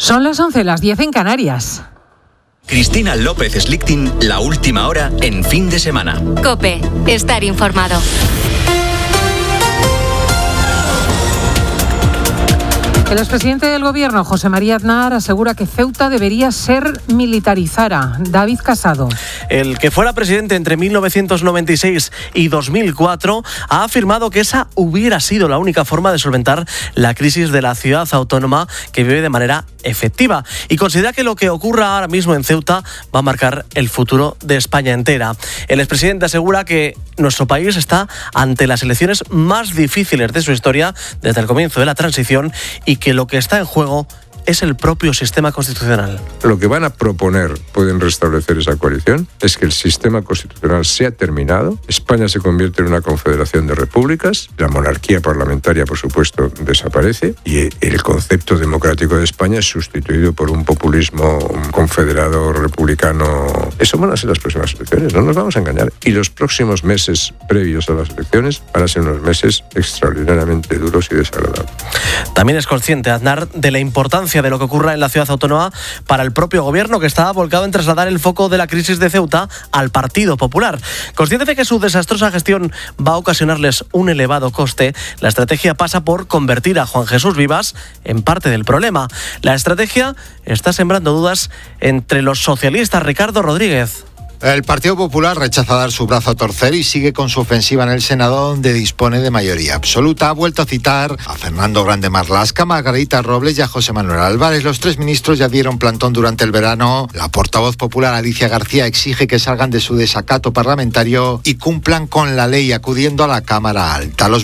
Son las 11, las 10 en Canarias. Cristina López Slichting, la última hora en Fin de Semana. COPE, estar informado. El expresidente del Gobierno, José María Aznar, asegura que Ceuta debería ser militarizada. David Casado. El que fuera presidente entre 1996 y 2004 ha afirmado que esa hubiera sido la única forma de solventar la crisis de la ciudad autónoma que vive de manera efectiva y considera que lo que ocurra ahora mismo en Ceuta va a marcar el futuro de España entera. El expresidente asegura que nuestro país está ante las elecciones más difíciles de su historia desde el comienzo de la transición y que lo que está en juego es el propio sistema constitucional. Lo que van a proponer, pueden restablecer esa coalición, es que el sistema constitucional sea terminado, España se convierte en una confederación de repúblicas, la monarquía parlamentaria, por supuesto, desaparece y el concepto democrático de España es sustituido por un populismo confederado republicano. Eso van a ser las próximas elecciones, no nos vamos a engañar. Y los próximos meses previos a las elecciones van a ser unos meses extraordinariamente duros y desagradables. También es consciente Aznar de la importancia de lo que ocurra en la ciudad autónoma para el propio gobierno, que está volcado en trasladar el foco de la crisis de Ceuta al Partido Popular. Consciente de que su desastrosa gestión va a ocasionarles un elevado coste, la estrategia pasa por convertir a Juan Jesús Vivas en parte del problema. La estrategia está sembrando dudas entre los socialistas. Ricardo Rodríguez. El Partido Popular rechaza dar su brazo a torcer y sigue con su ofensiva en el Senado, donde dispone de mayoría absoluta. Ha vuelto a citar a Fernando Grande Marlaska, Margarita Robles y a José Manuel Álvarez. Los tres ministros ya dieron plantón durante el verano. La portavoz popular Alicia García exige que salgan de su desacato parlamentario y cumplan con la ley, acudiendo a la Cámara Alta. Los